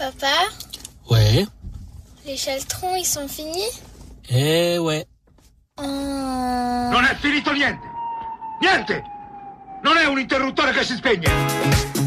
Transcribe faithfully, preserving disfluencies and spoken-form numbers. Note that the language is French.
Papa, Ouais. les chaltrons, ils sont finis? Eh ouais. Oh. Non è finito niente! Niente! Non è un interruttore che si spegne!